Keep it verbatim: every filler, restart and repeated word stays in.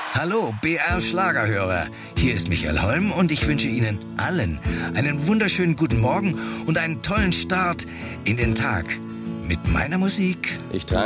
Hallo, B R-Schlagerhörer. Hier ist Michael Holm und ich wünsche Ihnen allen einen wunderschönen guten Morgen und einen tollen Start in den Tag mit meiner Musik. Ich trage